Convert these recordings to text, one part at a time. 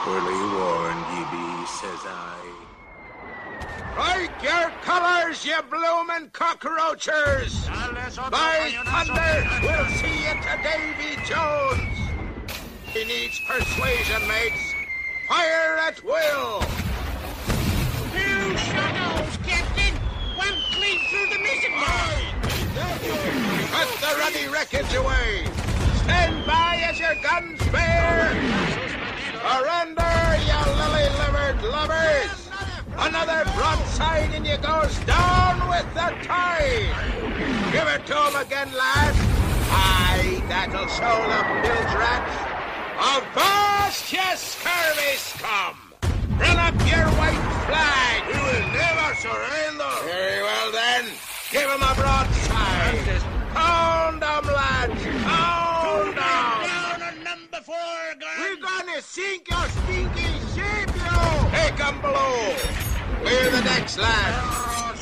Poorly warned ye be, says I. Strike your colors, you bloomin' cockroachers! By thunder, we'll see you to Davy Jones! He needs persuasion, mates. Fire at will! Two shadows, Captain! One clean through the mizzen line! Put the ruddy wreckage away! Stand by as your guns bear! Surrender, you lily-livered lubbers! Another broadside and you goes down with the tide! Give it to him again, lad! Aye, that'll show the bilge rats! Avast, you scurvy scum! Run up your white flag! We will never surrender! Very well, then. Give him a broadside! Pound 'em, lads! Pound 'em! Down on number 4, guard! We're gonna sink your stinking ship, you! Take 'em below! Clear the decks, lads!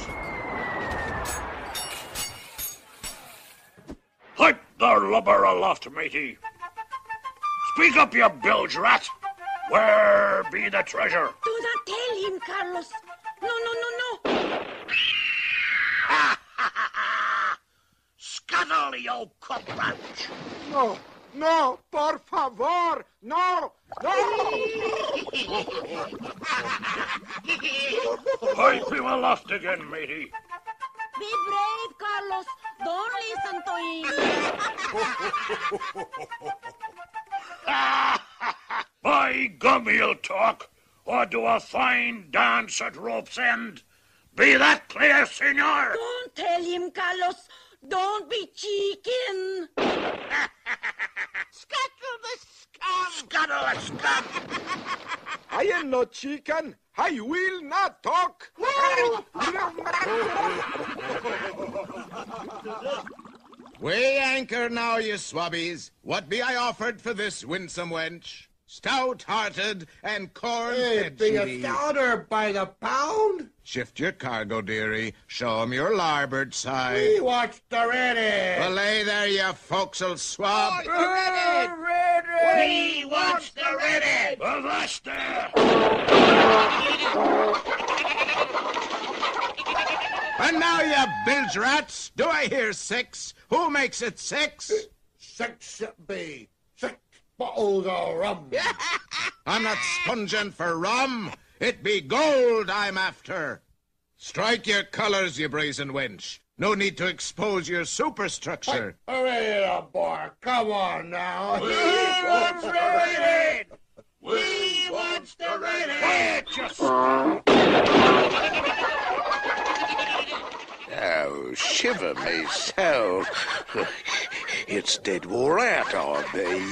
Pipe the lubber aloft, matey. Speak up, you bilge rat. Where be the treasure? Do not tell him, Carlos. No. Scuttle, you cockroach. No, por favor, no! Pipe him aloft again, matey. Be brave, Carlos. Don't listen to him. By gum, he'll talk, or do a fine dance at rope's end. Be that clear, senor? Don't tell him, Carlos. Don't be chicken. Scuttle the scum! Scuttle the scum. I am no chicken. I will not talk. Weigh anchor now, you swabbies. What be I offered for this winsome wench? Stout-hearted and corn-fed Be she a be. stouter by the pound? Shift your cargo, dearie. Show 'em your larboard side. We watched already. Belay there, you forecastle swab. We watch the ready! Avast there. And now, you bilge rats, do I hear 6? Who makes it 6? 6 it be. 6 bottles of rum. I'm not sponging for rum. It be gold I'm after. Strike your colors, you brazen wench. No need to expose your superstructure. Hurry up, boy. Come on now. We watch the ready! We watch the ready! Quiet, you Oh, shiver me soul. It's dead wore out, are they?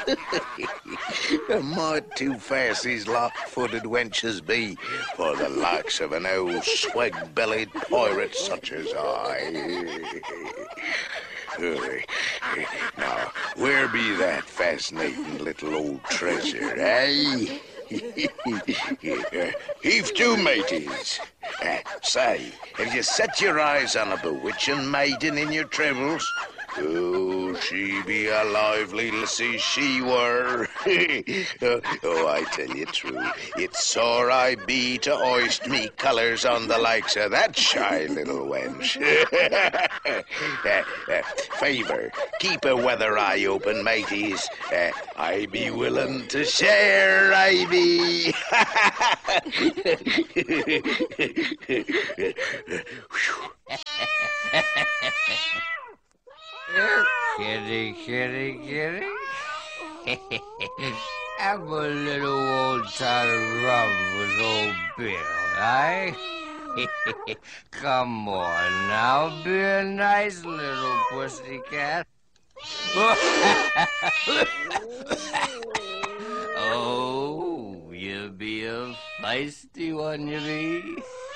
A mite too fast these lock-footed wenches be for the likes of an old swag-bellied pirate such as I. Now, where be that fascinating little old treasure, eh? Heave to, mateys. Say, have you set your eyes on a bewitching maiden in your travels? Oh, she be a lively lassie, she were. Oh, I tell you true, it's sore I be to hoist me colours on the likes of that shy little wench. Favour, keep a weather eye open, mateys. I be willing to share, I be. Kitty. Have a little old time of rum with old Bill, eh? Come on now, be a nice little pussycat. Oh, you be a feisty one, you be.